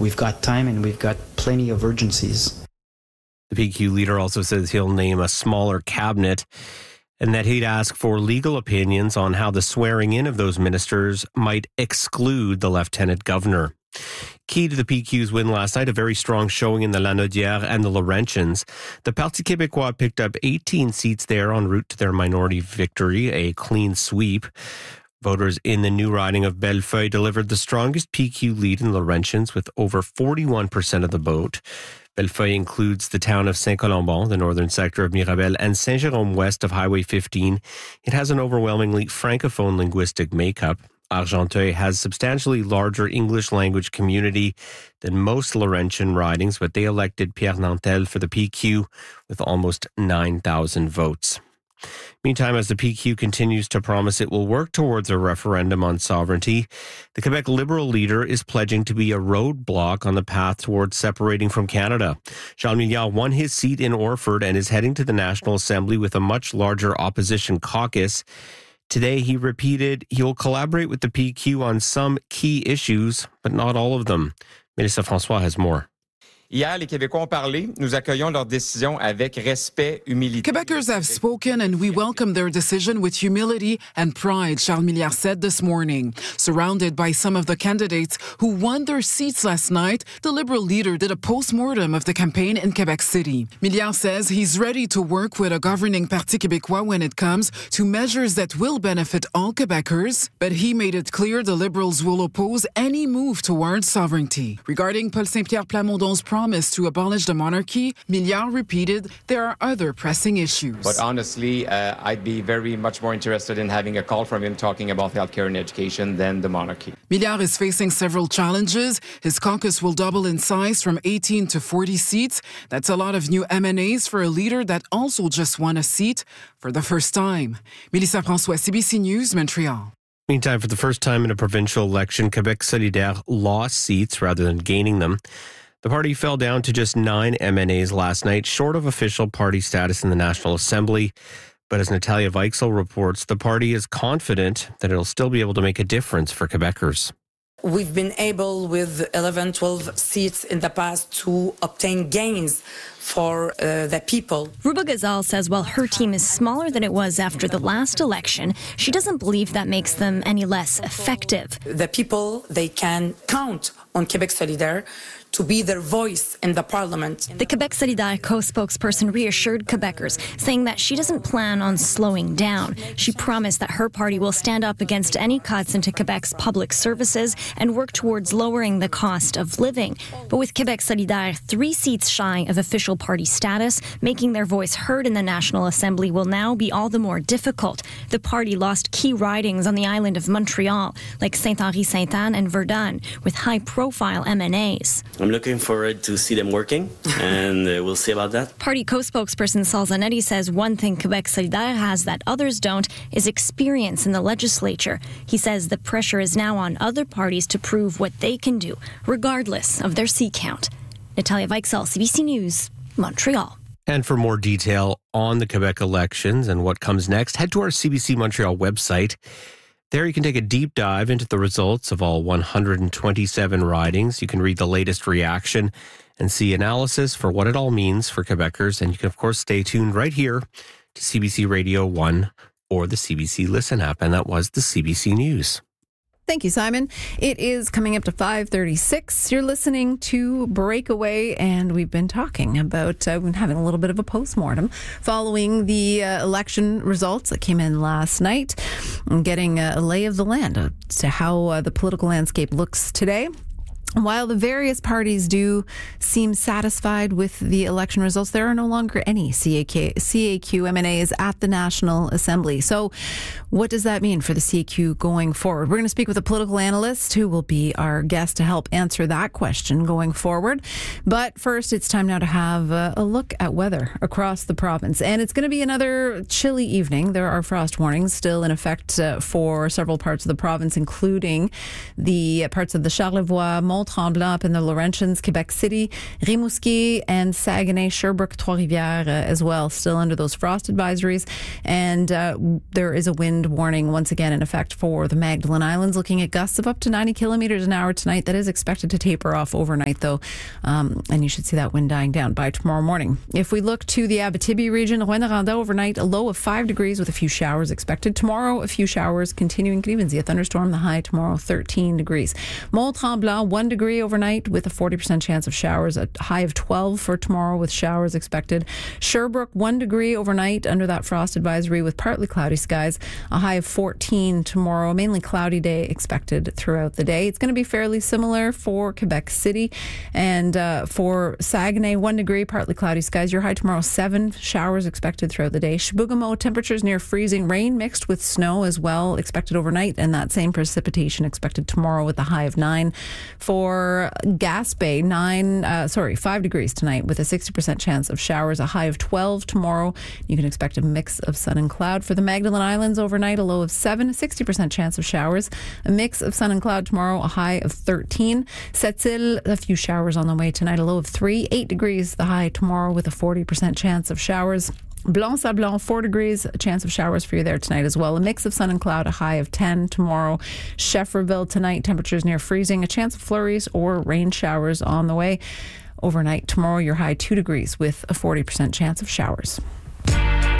we've got time and we've got plenty of urgencies. The PQ leader also says he'll name a smaller cabinet and that he'd ask for legal opinions on how the swearing in of those ministers might exclude the lieutenant governor. Key to the PQ's win last night, a very strong showing in the Lanaudière and the Laurentians. The Parti Québécois picked up 18 seats there en route to their minority victory, a clean sweep. Voters in the new riding of Bellefeuille delivered the strongest PQ lead in Laurentians with over 41% of the vote. Bellefeuille includes the town of Saint-Colomban, the northern sector of Mirabel, and Saint-Jérôme west of Highway 15. It has an overwhelmingly francophone linguistic makeup. Argenteuil has substantially larger English language community than most Laurentian ridings, but they elected Pierre Nantel for the PQ with almost 9,000 votes. Meantime, as the PQ continues to promise it will work towards a referendum on sovereignty, the Quebec Liberal leader is pledging to be a roadblock on the path towards separating from Canada. Charles Milliard won his seat in Orford and is heading to the National Assembly with a much larger opposition caucus. Today, he repeated he will collaborate with the PQ on some key issues, but not all of them. Mélissa François has more. Hier, les Québécois ont parlé. Nous accueillons leur décision avec respect, humilité. Quebecers have spoken and we welcome their decision with humility and pride, Charles Milliard said this morning. Surrounded by some of the candidates who won their seats last night, the Liberal leader did a post-mortem of the campaign in Quebec City. Milliard says he's ready to work with a governing Parti Québécois when it comes to measures that will benefit all Quebecers, but he made it clear the Liberals will oppose any move towards sovereignty. Regarding Paul Saint-Pierre Plamondon's promise to abolish the monarchy, Milliard repeated there are other pressing issues. But honestly, I'd be very much more interested in having a call from him talking about healthcare and education than the monarchy. Milliard is facing several challenges. His caucus will double in size from 18 to 40 seats. That's a lot of new MNAs for a leader that also just won a seat for the first time. Mélissa François, CBC News, Montreal. Meantime, for the first time in a provincial election, Quebec Solidaire lost seats rather than gaining them. The party fell down to just 9 MNAs last night, short of official party status in the National Assembly. But as Natalia Weichsel reports, the party is confident that it'll still be able to make a difference for Quebecers. We've been able with 11, 12 seats in the past to obtain gains for the people. Ruba Gazal says while her team is smaller than it was after the last election, she doesn't believe that makes them any less effective. The people, they can count on Quebec Solidaire to be their voice in the parliament. The Quebec Solidaire co-spokesperson reassured Quebecers, saying that she doesn't plan on slowing down. She promised that her party will stand up against any cuts into Quebec's public services and work towards lowering the cost of living. But with Quebec Solidaire 3 seats shy of official party status, making their voice heard in the National Assembly will now be all the more difficult. The party lost key ridings on the island of Montreal, like Saint-Henri-Sainte-Anne and Verdun, with high-profile MNAs. I'm looking forward to see them working, and we'll see about that. Party co-spokesperson Saul Zanetti says one thing Quebec Solidaire has that others don't is experience in the legislature. He says the pressure is now on other parties to prove what they can do, regardless of their seat count. Natalia Weichsel, CBC News, Montreal. And for more detail on the Quebec elections and what comes next, head to our CBC Montreal website. There you can take a deep dive into the results of all 127 ridings. You can read the latest reaction and see analysis for what it all means for Quebecers. And you can, of course, stay tuned right here to CBC Radio 1 or the CBC Listen app. And that was the CBC News. Thank you, Simon. It is coming up to 5:36. You're listening to Breakaway, and we've been talking about having a little bit of a postmortem following the election results that came in last night and getting a lay of the land to how the political landscape looks today. While the various parties do seem satisfied with the election results, there are no longer any CAQ MNAs at the National Assembly. So what does that mean for the CAQ going forward? We're going to speak with a political analyst who will be our guest to help answer that question going forward. But first, it's time now to have a look at weather across the province. And it's going to be another chilly evening. There are frost warnings still in effect for several parts of the province, including the parts of the Charlevoix, Mont-Tremblant up in the Laurentians, Quebec City, Rimouski, and Saguenay, Sherbrooke, Trois-Rivières as well, still under those frost advisories. And there is a wind warning once again in effect for the Magdalen Islands, looking at gusts of up to 90 kilometers an hour tonight. That is expected to taper off overnight, though, and you should see that wind dying down by tomorrow morning. If we look to the Abitibi region, Rouyn-Noranda overnight, a low of 5 degrees with a few showers expected. Tomorrow, a few showers continuing. Could even see a thunderstorm. The high tomorrow, 13 degrees. Mont-Tremblant, 1 degree overnight with a 40% chance of showers. A high of 12 for tomorrow with showers expected. Sherbrooke, 1 degree overnight under that frost advisory with partly cloudy skies. A high of 14 tomorrow. Mainly cloudy day expected throughout the day. It's going to be fairly similar for Quebec City. And for Saguenay, 1 degree, partly cloudy skies. Your high tomorrow, 7. Showers expected throughout the day. Chibougamau, temperatures near freezing. Rain mixed with snow as well expected overnight. And that same precipitation expected tomorrow with a high of 9. For Gaspé, 5 degrees tonight with a 60% chance of showers. A high of 12 tomorrow. You can expect a mix of sun and cloud. For the Magdalen Islands overnight, a low of 7, a 60% chance of showers. A mix of sun and cloud tomorrow, a high of 13. Sept-Îles, a few showers on the way tonight, a low of 3. 8 degrees the high tomorrow with a 40% chance of showers. Blanc-Sablon, 4 degrees, a chance of showers for you there tonight as well. A mix of sun and cloud, a high of 10 tomorrow. Schefferville tonight, temperatures near freezing, a chance of flurries or rain showers on the way. Overnight tomorrow, your high 2 degrees with a 40% chance of showers.